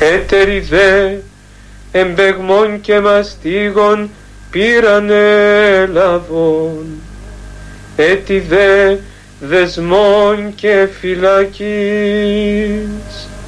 Έτεροι δε εμπεγμών και μαστίγων πήραν έλαβον, έτι δε δεσμών και φυλακής.